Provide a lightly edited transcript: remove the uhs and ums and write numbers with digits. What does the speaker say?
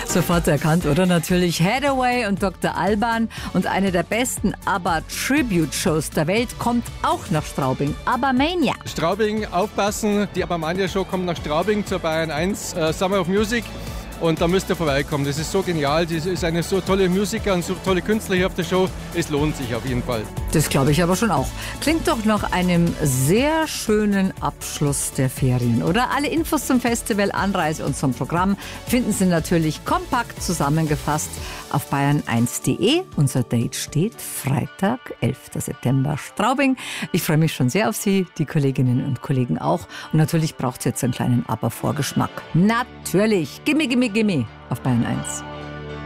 Sofort erkannt, oder? Natürlich Hathaway und Dr. Alban. Und eine der besten ABBA-Tribute-Shows der Welt kommt auch nach Straubing. ABBA-Mania. Straubing, aufpassen. Die ABBA-Mania-Show kommt nach Straubing zur Bayern 1 Summer of Music. Und da müsst ihr vorbeikommen. Das ist so genial. Das ist eine so tolle Musiker und so tolle Künstler hier auf der Show. Es lohnt sich auf jeden Fall. Das glaube ich aber schon auch. Klingt doch nach einem sehr schönen Abschluss der Ferien, oder? Alle Infos zum Festival, Anreise und zum Programm finden Sie natürlich kompakt zusammengefasst auf bayern1.de. Unser Date steht Freitag, 11. September, Straubing. Ich freue mich schon sehr auf Sie, die Kolleginnen und Kollegen auch. Und natürlich braucht es jetzt einen kleinen ABBA-Vorgeschmack. Natürlich. Gimme, gimme, gimme auf Bayern 1.